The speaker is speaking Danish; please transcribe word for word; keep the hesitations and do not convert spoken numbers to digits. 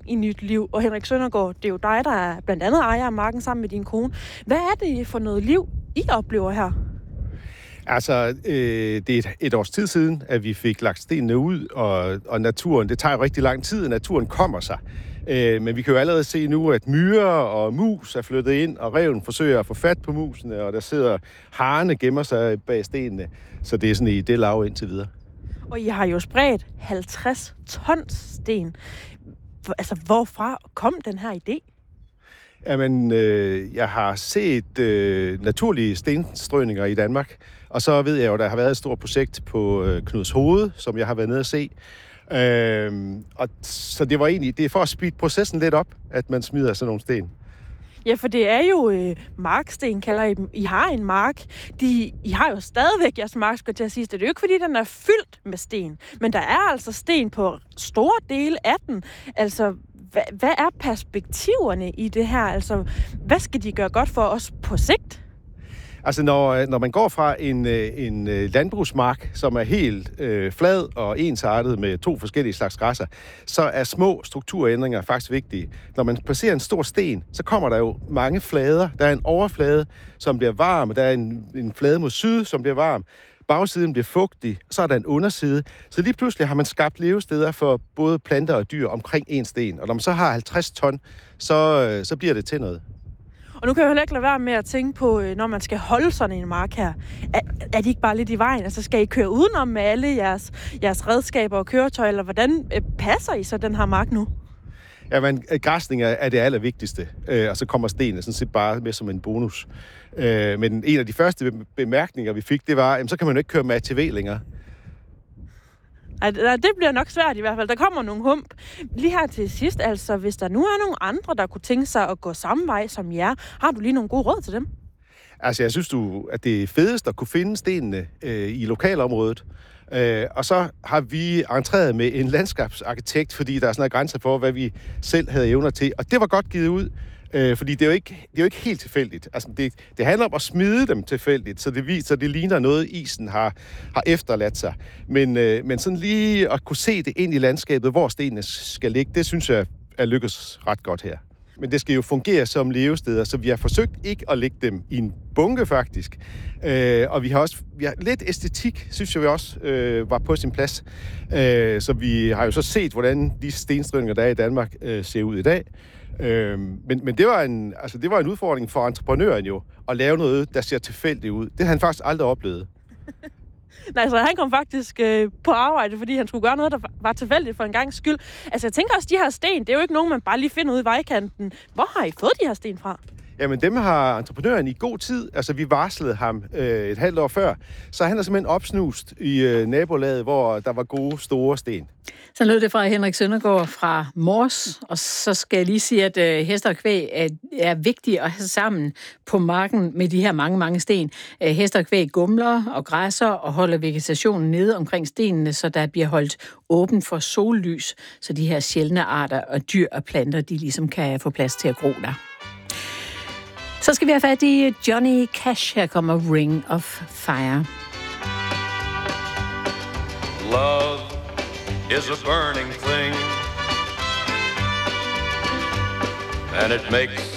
i nyt liv. Og Henrik Søndergaard, det er jo dig, der er blandt andet ejer af marken sammen med din kone. Hvad er det for noget liv, I oplever her? Altså, øh, det er et, et års tid siden, at vi fik lagt stenene ud, og, og naturen, det tager jo rigtig lang tid, at naturen kommer sig. Øh, men vi kan jo allerede se nu, at myrer og mus er flyttet ind, og ræven forsøger at få fat på musene, og der sidder harene gemmer sig bag stenene. Så det er sådan i det lav indtil videre. Og I har jo spredt halvtreds tons sten. Altså, hvorfra kom den her idé? Jamen, øh, jeg har set øh, naturlige stenstrøninger i Danmark, og så ved jeg jo, at der har været et stort projekt på øh, Knudshoved, som jeg har været nede at se. Øh, og så det var egentlig, det er for at speede processen lidt op, at man smider sådan nogle sten. Ja, for det er jo øh, marksten, kalder I dem. I har en mark. De, I har jo stadigvæk jeres mark, skal jeg til at sige. Det er jo ikke, fordi den er fyldt med sten. Men der er altså sten på store dele af den. Altså, hvad, hvad er perspektiverne i det her? Altså, hvad skal de gøre godt for os på sigt? Altså, når, når man går fra en, en landbrugsmark, som er helt øh, flad og ensartet med to forskellige slags græsser, så er små strukturændringer faktisk vigtige. Når man placerer en stor sten, så kommer der jo mange flader. Der er en overflade, som bliver varm, der er en, en flade mod syd, som bliver varm. Bagsiden bliver fugtig, så er der en underside. Så lige pludselig har man skabt levesteder for både planter og dyr omkring en sten. Og når man så har halvtreds ton, så, så bliver det til noget. Og nu kan jeg heller ikke lade være med at tænke på, når man skal holde sådan en mark her. Er, er de ikke bare lidt i vejen? Altså, skal I køre udenom med alle jeres, jeres redskaber og køretøjer, eller hvordan passer I så den her mark nu? Ja, men græsning er det allervigtigste, øh, og så kommer stenene sådan set bare med som en bonus. Øh, men en af de første bemærkninger, vi fik, det var, jamen, så kan man jo ikke køre med A T V længere. Ej, det bliver nok svært i hvert fald. Der kommer nogle hump. Lige her til sidst, altså, hvis der nu er nogle andre, der kunne tænke sig at gå samme vej som jer, har du lige nogle gode råd til dem? Altså, jeg synes du, at det er fedest at kunne finde stenene øh, i lokalområdet. Øh, og så har vi entreret med en landskabsarkitekt, fordi der er sådan en grænse for, hvad vi selv havde evner til. Og det var godt givet ud, øh, fordi det er, jo ikke, det er jo ikke helt tilfældigt. Altså, det, det handler om at smide dem tilfældigt, så det, viser, så det ligner noget, isen har, har efterladt sig. Men, øh, men sådan lige at kunne se det ind i landskabet, hvor stenene skal ligge, det synes jeg er lykkes ret godt her. Men det skal jo fungere som levesteder, så vi har forsøgt ikke at lægge dem i en bunke, faktisk. Øh, og vi har også vi har lidt æstetik, synes jeg vi også øh, var på sin plads. Øh, så vi har jo så set, hvordan de stenstrøninger, der er i Danmark, øh, ser ud i dag. Øh, men men det, var en, altså, det var en udfordring for entreprenøren jo, at lave noget, der ser tilfældigt ud. Det har han faktisk aldrig oplevet. Nej, så han kom faktisk øh, på arbejde, fordi han skulle gøre noget, der var tilfældigt for en gangs skyld. Altså, jeg tænker også, de her sten, det er jo ikke nogen, man bare lige finder ude i vejkanten. Hvor har I fået de her sten fra? Jamen, dem har entreprenøren i god tid. Altså, vi varslede ham øh, et halvt år før. Så han er simpelthen opsnust i øh, nabolaget, hvor der var gode, store sten. Så lød det fra Henrik Søndergaard fra Mors. Og så skal jeg lige sige, at øh, hester og kvæg er, er vigtige at have sammen på marken med de her mange, mange sten. Øh, hester og kvæg gumler og græsser og holder vegetationen nede omkring stenene, så der bliver holdt åben for sollys, så de her sjældne arter og dyr og planter, de ligesom kan få plads til at gro der. Så skal vi have fat i Johnny Cash. Her kommer Ring of Fire. Love is a burning thing, and it makes